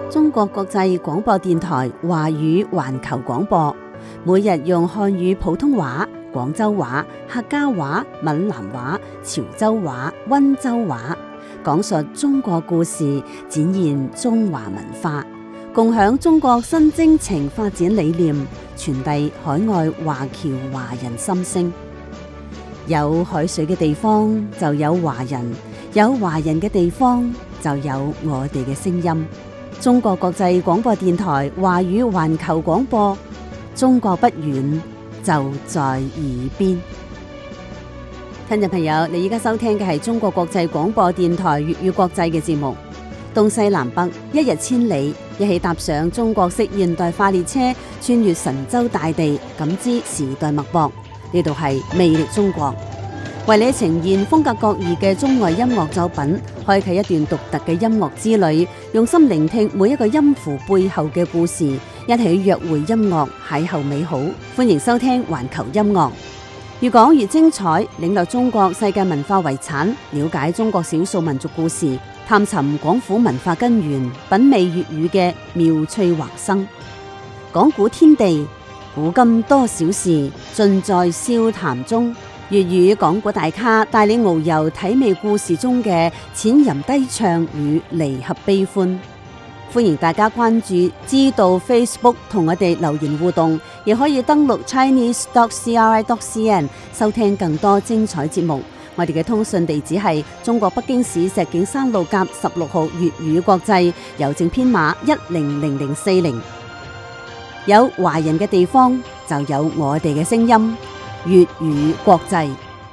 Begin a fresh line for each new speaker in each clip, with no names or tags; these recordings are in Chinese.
中國國際廣播電台華語環球廣播，每日用漢語普通話、廣州話、客家話、閩南話、潮州話、溫州話，講述中國故事，展現中華文化，共享中國新征程發展理念，傳遞海外華僑華人心聲。有海水嘅地方就有華人，有華人嘅地方就有我哋嘅聲音。中國國際廣播電台華語環球廣播，中國不遠，就在耳邊。聽眾朋友，你依家收聽嘅係中國國際廣播電台粵語國際嘅節目。東西南北，一日千里，一起踏上中國式現代化列車，穿越神州大地，感知時代脈搏。呢度係魅力中國，為你呈現風格各異嘅中外音樂作品，開啟一段獨特嘅音樂之旅，用心聆聽每一個音符背後嘅故事，一起約會音樂，邂逅美好。歡迎收聽環球音樂，越講越精彩，領略中國世界文化遺產，了解中國少數民族故事，探尋廣府文化根源，品味粵語嘅妙趣橫生。講古天地，古今多少事，盡在笑談中。粵語講古大咖帶你遨遊體味故事中嘅淺吟低唱與離合悲歡。歡迎大家關注知道 Facebook 同我哋留言互動，亦可以登錄 chinese.cri.cn 收聽更多精彩節目。我哋嘅通訊地址係中國北京市石景山路甲16號粵語國際，郵政編碼100040。有華人嘅地方就有我哋嘅聲音，粵語國際。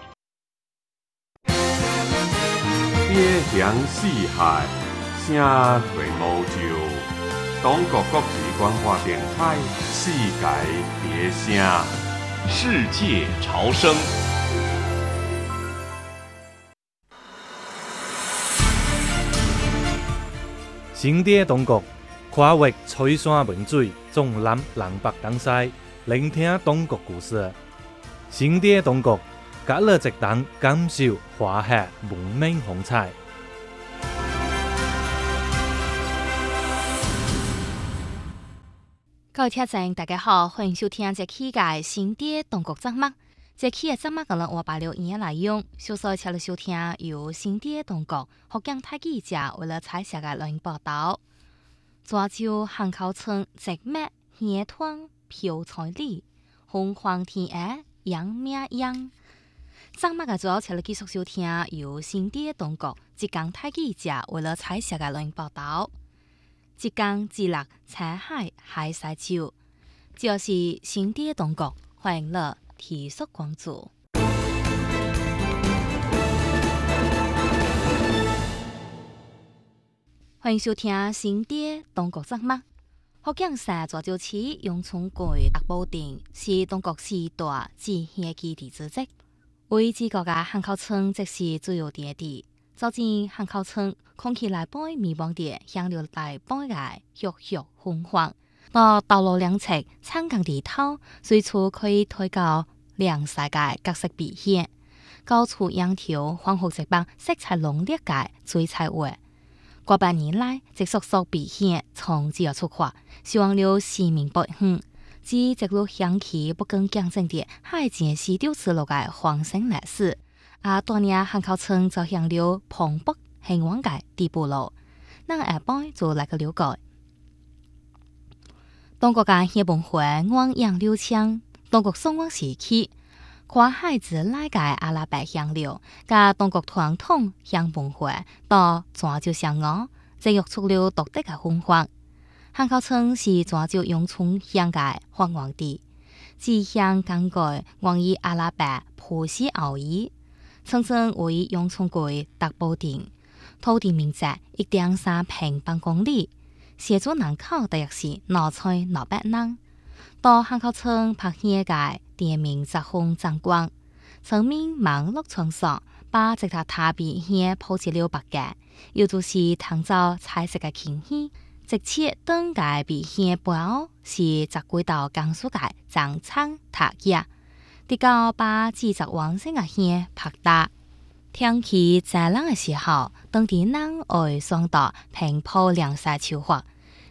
邊鄉四海，聲退無就。中國國際廣播電台世界別聲，
世界潮聲。
新店中國，跨越翠山文水，縱覽南北東西，聆聽中國故事。新店中國，隔了一檔感受華夏文明風采。
各位聽眾，大家好，歡迎收聽這期嘅新店中國節目。這期嘅節目可能我把了語內容，小所請你收聽由新店中國福建台記者為了採寫嘅錄音報道。抓住漢口村植物野團漂彩里，紅黃天鵝養咩樣？節目嘅主要請你繼續收聽由新店中國浙江台記者為了採寫嘅錄音報道。浙江自立青海海西州，就是新店中國歡迎了提速關注。歡迎收聽新店中國節目。福建省泉州市永春區特保町是中國四大自然基地之一，為自國嘅漢口村即是主要地點。走進漢口村，空氣內背微光地香料大背嘅鬱鬱紅黃，到道路兩側長江地頭，隨處可以睇到兩世界各色筆顯，高處仰頭黃紅色板色彩濃烈嘅水彩畫。過百年來，這叔叔筆顯從自由出發，希望了市民百姓，自一路響起不更強盛的海前西丟之路嘅黃生歷史。多年漢口村就向了蓬勃興旺嘅地步咯。那下擺就來個了解。中國嘅日本會汪洋流暢，中國宋王時期跨海之內嘅阿拉伯香料，加中國傳統日本會到泉州上岸，製造出了獨特嘅風華。漢口村是泉州永春鄉嘅發源地，自鄉更改源於阿拉伯波斯奧義。曾經為永春區特保町，土地面積1.3平方公里，社住人口大約是2,600人。到漢口村拍攝嘅店面雜風壯觀，村民忙碌穿梭，把這塔塔比線鋪設了白嘅，又就是創造彩色嘅景氣。直切燈嘅比線背後是雜軌道江蘇嘅長長塔葉。地高把製作完成嘅線拍打，天氣晴朗嘅時候，當地人愛上到平鋪涼曬秋花，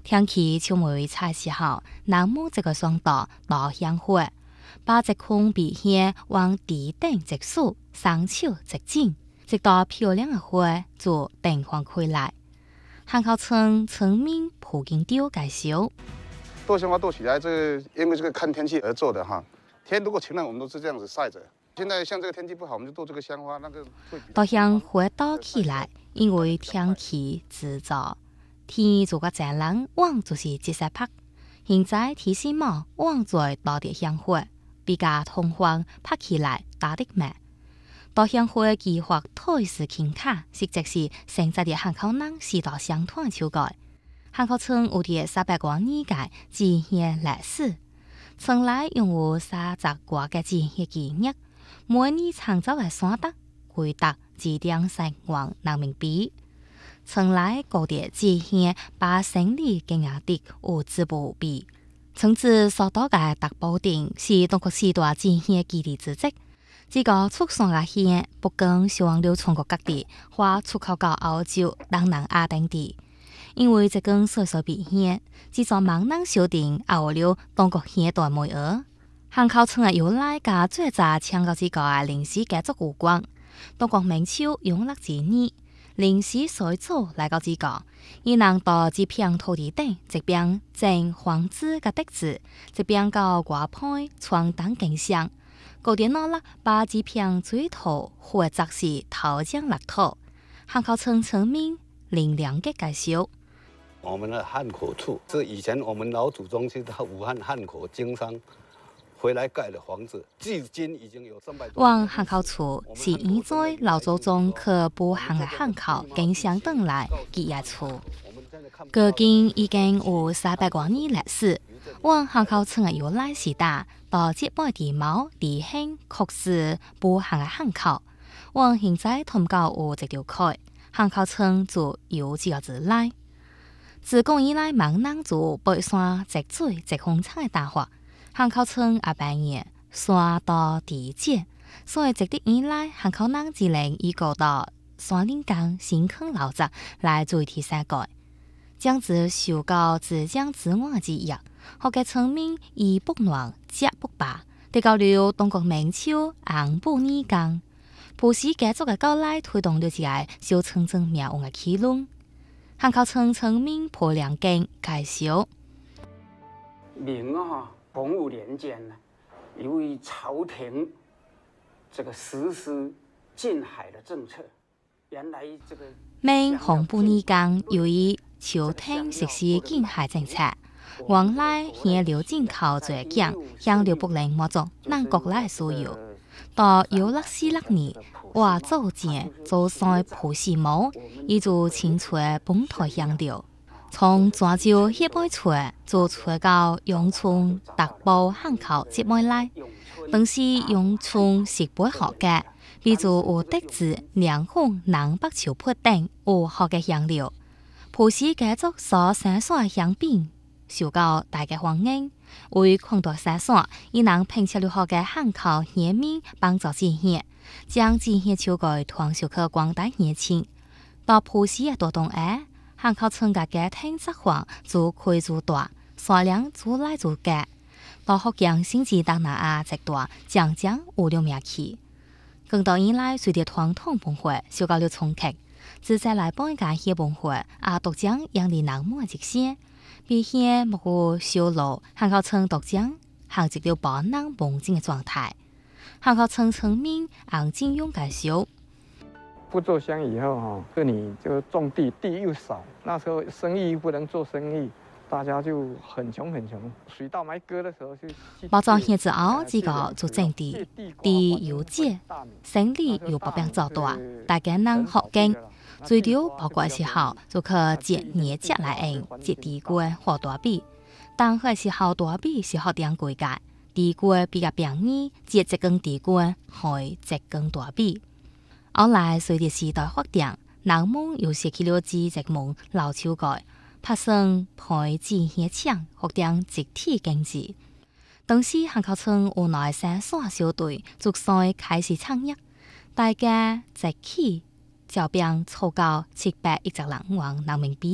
天气秋梅菜时候，南木这个双岛大香火，把这空笔线往地顶直竖，双手直进，直到漂亮的花就定放开来。汉口村村民蒲金雕介绍，
剁香花剁起来，因为这个看天气而做的哈。天如果晴朗，我们都是这样子晒着。现在像这个天气不好，我们就剁这个香花，那个会比
稻香花倒起来，因为天气制造，天做个渐冷，往就是即使拍。现在天气毛往在倒点香花，比较通风，拍起来打得慢。稻香花计划退时轻卡，实际是生产的汉口人时代相同手改。汉口村有啲300多年嘅自然历史，村内拥有30多嘅自然技艺。每年创造嘅山达、贵达2.3万人民币。村内高啲自然把生理经验的有质不比，村子所到嘅特保定是中国时代自然基地之一。这个出山嘅线不仅销往了全国各地，或出口到欧洲、东南亚等地。因为这根细细笔线，制作盲人小店也有了中国现代美学。汉口村嘅由来甲最早抢到这个嘅临时建筑有关。中国明朝永乐之年，临时水草来到这个，伊能到这片土地顶，一边种黄子嘅竹子，一边到外坡传灯景象。高点努力把这片水土或者是投江落土。汉口村村民林良嘅介绍。
我们的汉口处是以前我们老祖宗去到武汉汉口经商回来盖的房子，至今已经有300多。
往汉口厝是现在老祖宗去步行的汉口经常等来建业厝，距今已经有300多年历史。往汉口村的由来时代，到这摆地貌地形确实步行的汉口。往现在通到有一条溪，汉口村就由这个字来。自古以来，闽南族背山积水、积风场的大法。汉口村也扮演山道地界，所以直直以来，汉口人只能依靠到山林间新坑老宅来代替世界，将之受到自将自我之业，好嘅村民以不乱接不罢，得到了中国明朝红布年间，普氏家族嘅到来推动了一个小村镇命运嘅起论。汉口村村民蒲良根介绍，
明啊。洪武年间呢，因为朝廷这个实施禁海的政策，原来这个
明洪武年间，由于朝廷实施禁海政策，往来现流进口最强，向流不能满足咱国内需要。到永乐46年，我组建舟山蒲氏墓，伊就清除本土香料。从泉州迄尾船就吹到永春、达埔、汉口这尾来，当时永春是不好嘅，比如有竹子、凉粉、南北球铺等有好嘅香料。蒲氏家族所生产嘅香饼受到大家欢迎，为扩大生产，伊能拼出了好嘅汉口县民帮助自然，将自然手艺传授给广大年轻。到蒲氏嘅大动下。汉口村嘅家庭作坊就开就大，数量越来越高。到福建甚至东南亚一带，渐渐有了名气。更多以来，随着传统文化受到了冲击，自在来本嘅些文化也独将养离南木一些，比现目有修路，汉口村独将行入了保南梦境嘅状态。汉口村村民杨金勇介绍。
不做香以后哈，你就种地，地又少，那时候生意不能做生意，大家就很穷很穷。水稻埋割的时候就。
包装现之后，这个就种地，地又借，生意又不变做大，大家能学经。最少包括时候就去接年节来用，接地瓜或大米。但係時候大米是學點貴價，地瓜比較便宜，接一根地瓜開一根大米。後來隨着時代發展，人們又設起了自植門老手改，拍成配置現場，學點集體經濟。當時漢口村有內生產小隊逐漸開始創業，大家一起招聘湊夠710萬人民幣，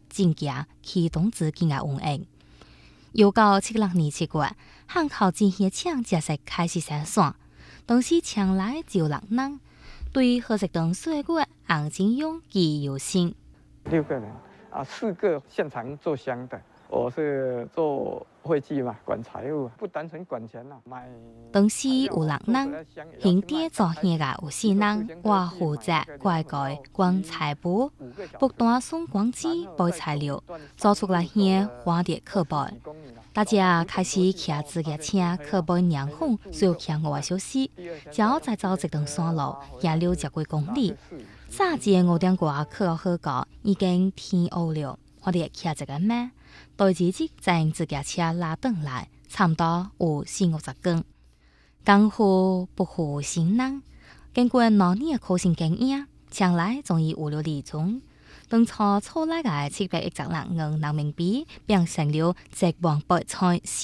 正行启动自己嘅运营。1976年7月，汉口进行枪正式开始生产，当时枪来就6人，对何石等水果、黄金勇记忆犹新。
6个人啊，4个现场做香的，我是做会计嘛，管财务，不单纯管钱啦，买。
当时有6人，兄弟做嘢嘅有4人，我负责乖改管财务，不断送光机、备材料，做出来嘢花碟可备。大家开始骑自己车，可备两红，需要骑5个小时，脚再走一段山路，也了10几公里。早前5点多去好高，已经天黑了，我哋骑一个马，对自己将自己车拉转来，差不多有40-50公。江湖不负新人，经过多年嘅考试经验，将来终于5-6年中，当初凑来嘅716元人民币，变成了1万8千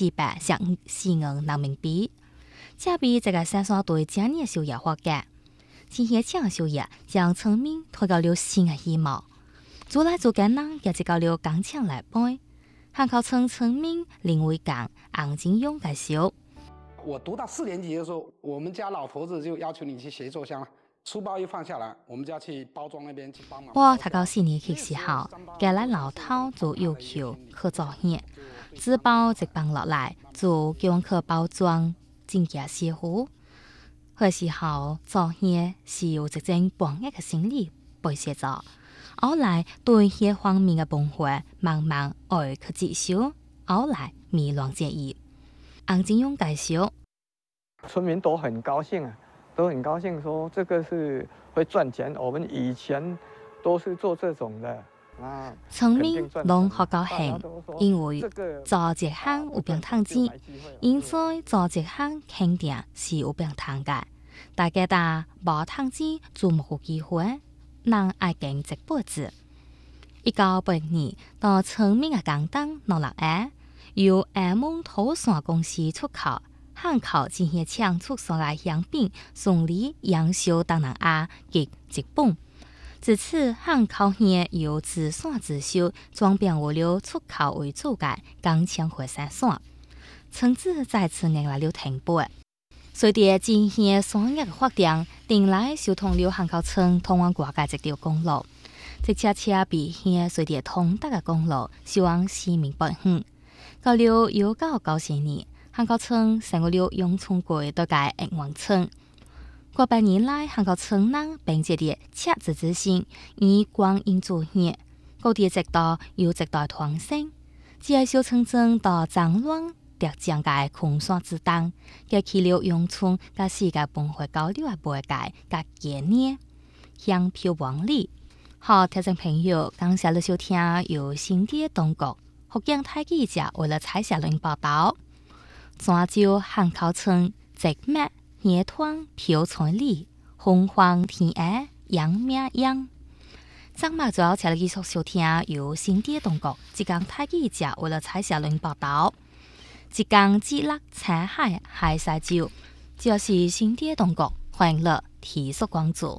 414元人民币。这比这个生产队今年收入好嘅。今天抢收入将村民推到了新嘅希望，做来做嘅人也接到了钢枪来背。汉口村村民林伟刚、黄金勇介绍。
我读到4年级的时候，我们家老头子就要求你去学做香了。书包一放下来，我们就要去包装那边去帮忙。
我读到4年级时候，家来老头就要求去做嘢，纸包一放落来，就叫我去包装，真嘅师傅。嗰時候做嘢是有一種半日嘅心理背寫咗，後來對呢方面嘅文化慢慢愛去接受，後來未亂建議。黃金勇介紹，
村民都很高興啊，都很高興說這個是會賺錢，我們以前都是做這種的。
村民攏好高興，因為做一項有變賺錢，現在做一項肯定是有變賺嘅。大家打無賺錢就冇機會，人愛經一輩子。1982年，到村民嘅工廠落落下，由澳門土山公司出口，漢口進行搶出所嘅香檳送禮洋銷東南亞及日本。自此，漢口縣由自產自銷轉變為了出口為主嘅鋼槍會生產，村子再次迎來了停擺。隨着進行商業嘅發展，定來修通了漢口村通往國界一條公路，這車比縣隨着通達嘅公路修往市民北園。到了1994年，漢口村成為了永春區對界營運村。過百年來，漢口村人並且啲赤子之心，以光陰助業，各地直到有一代傳承，只係小村鎮到髒亂特將嘅空山之當，嘅起了永春嘅世界文化交流嘅媒介嘅紀念，香飄往里。好，聽眾朋友，感謝你收聽由新店當局福建台記者為了採寫論報道，泉州漢口村直麥野團飄村里，紅黃天鵝養咩樣？今日就要請你繼續收聽由新店當局浙江台記者為了採寫論報道。浙江節樂青海海曬酒，就是新店當局歡迎你提速關注。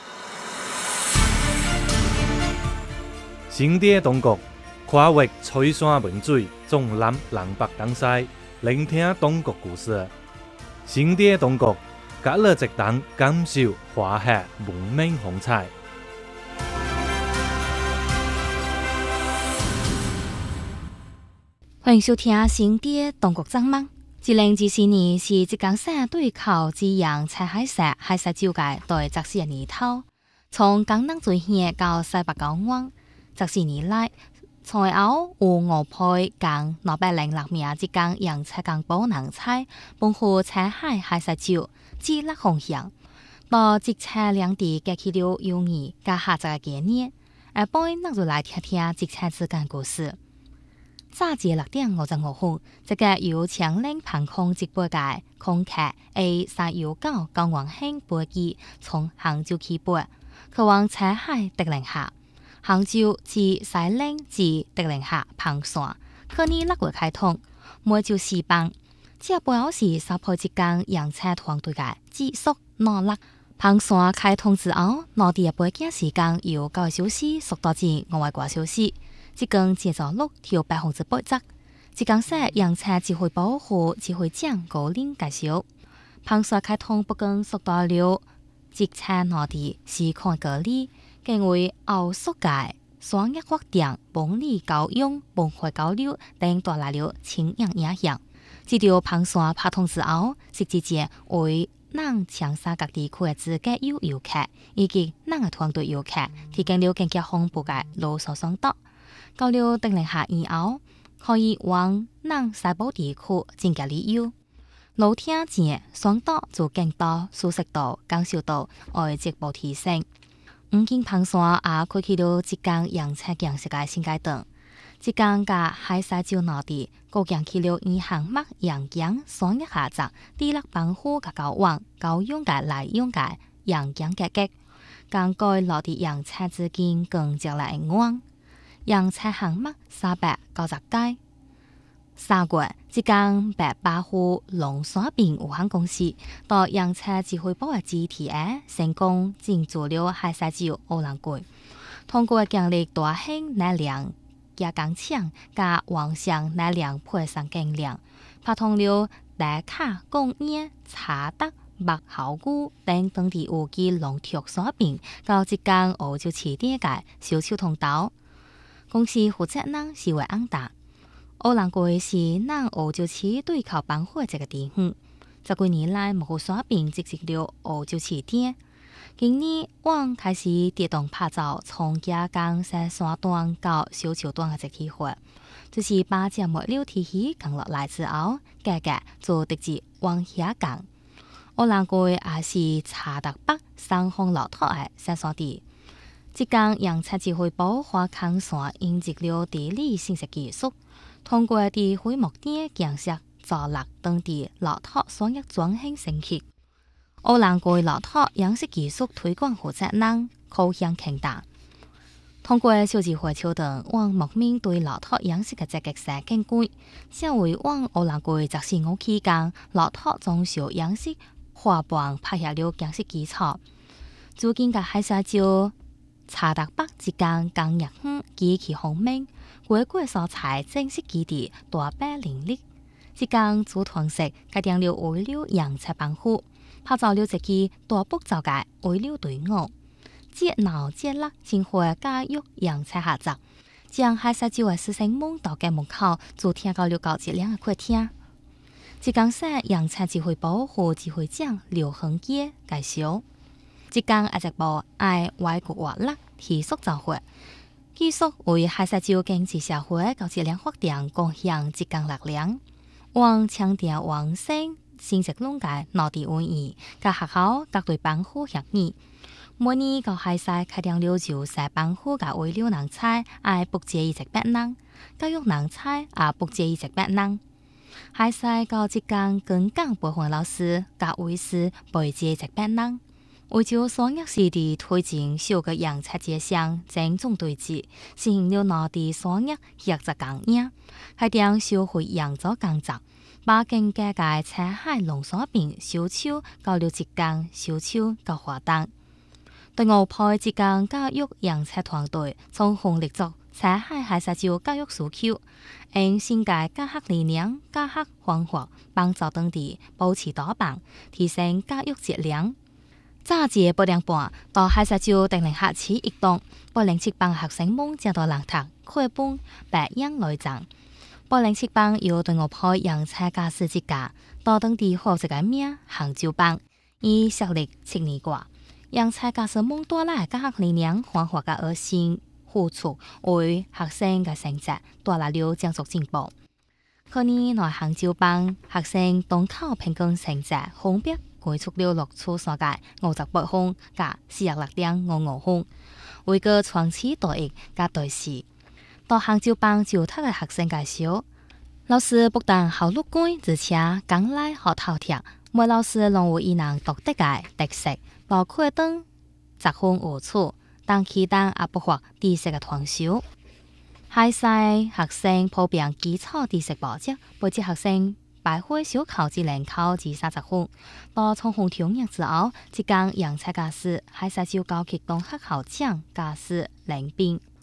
新店當局跨越吹山文水，縱覽南北東西，聆聽當局故事。新店當局甲你一同感受華夏文明風采。
歡迎收聽新店當局節目。2024年是浙江省對口滋養青海石海曬酒界對14年頭，從江南最遠到西北高灣，14年來，菜餚有5倍降206名浙江洋菜港寶能菜，豐富青海海曬酒，節樂紅香。到浙菜兩地結起了友誼加合作嘅紀念，下擺咱就來聽聽浙菜之間故事。早節6點55分，這個由長嶺航空直播嘅空客 A319 高王興飛機從杭州起飛，去往青海德令峽。杭州至西寧至德令峽航線，去年6月開通，每周4班。這背後是搭配浙江洋車團隊嘅技術努力。航線開通之後，內地嘅飛行時間由9個小時縮到至5個小時。 一根制作率有80%則。一間說洋菜只會保護，只會獎高齡介紹。旁說開通不更速度了，即餐內地時看隔離，更為奧數界、雙一國定、本理教育、文化交流等帶來了青陽影響。這條旁說拍通之後，實際上為南長沙各地區嘅自己有遊客，以及南嘅團隊遊客，提供了更加豐富嘅路數上島。交流定零下以後，可以往南西部地區增加旅遊。路聽前上島就更多舒適度、感受度會逐步提升。五經旁說也開啟了浙江洋菜養殖嘅新階段。浙江嘅海西州內地，各養起了以hàng mắt洋姜雙一下集，地力保護嘅交往、交用嘅來用嘅洋姜價格，更改內地洋菜之間更接來應用。洋菜hàng mắt390街。3月，浙江白巴湖農產品有限公司到洋菜指揮部嘅支持下，成功進駐了海西州烏蘭櫃，通過強力大型奶量加工廠加網上奶量配上更量，拍通了大卡、貢葉、茶德、白蠔菇等當地有機農特產品到浙江澳洲市地嘅銷售通道。公司負責人是為安達。烏蘭櫃是南澳洲市對口保護這個地方，這幾年來無產品直接了澳洲市地。今年往開始電動拍照從加工山山段到小橋段嘅機會，就是把這物料提起降落來之後，價格就直接往下降。烏蘭櫃也是茶特北三項落托嘅生產地。浙江洋菜指揮部花坑山引入了地理信息技術，通過地會目的建設造立當地落托雙一轉型升級。烏蘭櫃落托養殖技術推廣負責人口向強大，通過小智慧橋段往目面對落托養殖嘅積極性更貴，社會往烏蘭櫃15期間落托中小養殖花瓣拍下了養殖基礎。最近嘅海沙洲茶特北浙江江日鄉機器方面，歸國所採正式基地大百林立，浙江組團式決定了為了洋菜保護，拍造了一支大步走嘅為了隊伍，節鬧節樂生活教育洋菜合作，將海沙洲嘅師生們到嘅門口就聽到了高質量嘅客廳。浙江省洋菜指揮部副指揮長劉恆傑介紹。浙江一直部愛外國活力提速造血，繼續為海沙洲經濟社會高質量發展貢獻浙江力量。往強調旺盛新石龍界內地文藝甲學校各類保護協議，每年到海西開定了就社保護甲為了人才愛不介意100人，教育人才也不介意100人。海西到浙江更港培訓老師甲衛師不介意100人。為咗雙一市地推進小個洋菜節上正宗對峙，實行了內地雙一合作供應，開定消費洋酒工作，把更加嘅青海農產品銷售到了浙江，銷售到華東。對外派浙江教育洋菜團隊從紅立足青海海沙洲教育需求，用新嘅教學理念、教學方法，幫助當地保持多棒，提升教育質量。早節8點半到海沙洲定零下起一動，807班學生們將到蘭塔課本白洋來站。807班由對外派洋菜教師節假，到當地學習嘅名杭州班，以實力7年過。洋菜教師們帶來教學理念、方法嘅惡性付出，為學生嘅成績帶來了將屬進步。去年來杭州班學生東考平均成績分別計出了6處所界58分加46.55分，為個長期待遇加對視。到杭州班就他嘅學生介紹，老師不但效率高，而且講來好透徹。每老師攏有伊人獨特嘅特色，包括等集分有處，但其他也不乏知識嘅傳授。海西學生普遍基礎知識補習，每節學生百會小考只能考至30分。到從紅調業之後，浙江洋菜教師海沙洲高級東學校長教師林斌，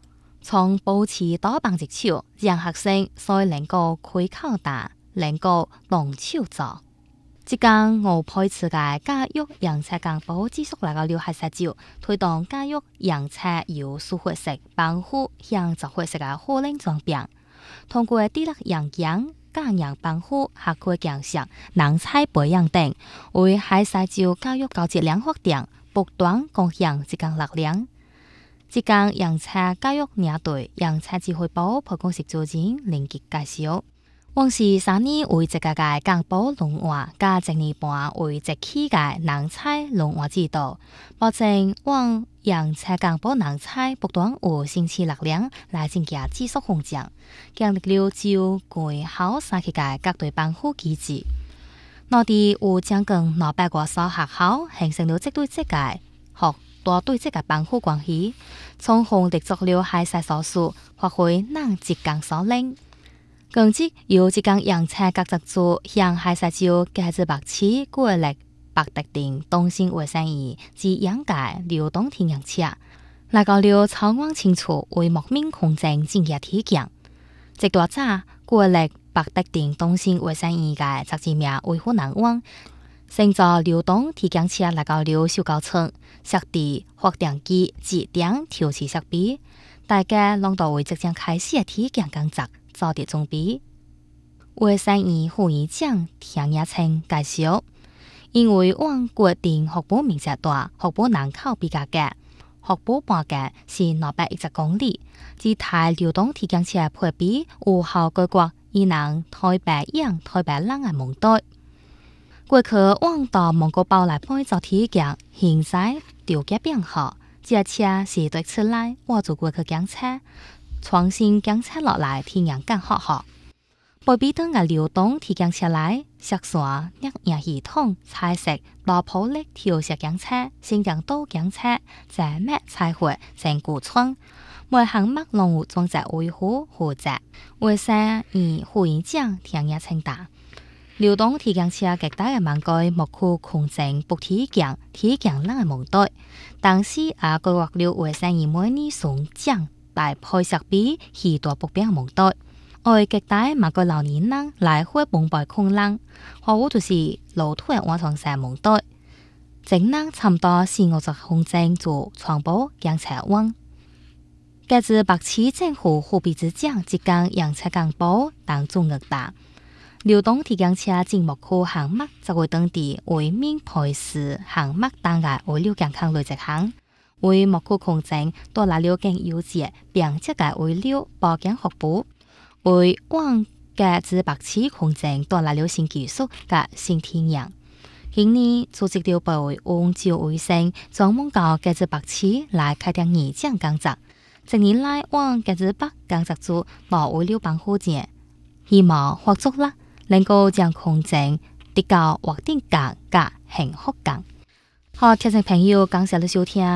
從保持多棒隻手，讓學生所能夠開口答，能夠動手做。即間我配置嘅教育洋車幹部繼續嚟個了解實照，推動教育洋車由數學式幫扶向哲學式嘅可能轉變，通過地力洋養、教養幫扶、學科強項、人才培養等，為喺實照教育高質量發展不斷貢獻即間力量。即間洋車教育領隊洋車指揮部培公室組長連結介紹。往時3年為一個嘅幹部輪換，加1年半為一期嘅人才輪換制度，保證往洋車幹部人才不斷有新鮮力量來增加技術發展，建立了就歸校3期嘅各隊幫扶機制。內地有將近200個所學校形成了職對職嘅學多對職嘅幫扶關係，從紅立足了海塞所屬，發揮能即間所領。更即由即間洋車各職組向海塞州嘅子白市國立白特定東星衛生院至養界流動停養車，來到了草案清楚為莫名空間正嘅體檢。即多早國立白特定東星衛生院嘅職字名為湖南灣，乘坐流動體檢車來到了小高層，設置發電機、節點調試設備，大家攏到為即將開始嘅體檢工作做啲準備。衛生院副院長田野青介紹，因為往國定學部面積大，學部人口比較嘅，學部半徑是210公里，自台流動體檢車配備有效各國以能台北養台北人嘅蒙代。過去往到蒙古包來配做體檢，現在條件變好，這車是對出來我做過去檢測。創新檢測落來體驗更好學，配備等嘅流動體檢車來，測算液壓系統、彩色、多普力調色檢測、心電圖檢測、靜脈採血、整骨窗，每項目攏有專責維護負責。衛生院副院長田野青答，流動體檢車極大嘅盲區莫區空間不體檢人嘅蒙代，當時也規劃了衛生院每年送獎。大配設備許多不便蒙代，為極大某個老年人來回崩敗困難，或者就是老土嘅換成成蒙代，正能差唔多450公斤做傳播檢測網。該自白市政府貨幣之獎即間洋車幹部當中額大，流動體檢車進莫區項目就會當地為免配施項目當嘅為了健康累積項。為莫區空間多來了更優質並且嘅為了保健服務，為往嘅自白市空間多來了新技術嘅新體驗。今年組織了為溫州衛生專門到嘅自白市來開展義診工作，近年來往嘅自白工作組多為了幫扶者，希望合作啦，能夠將空間提高穩定感加幸福感。好，聽眾朋友，感謝你收聽。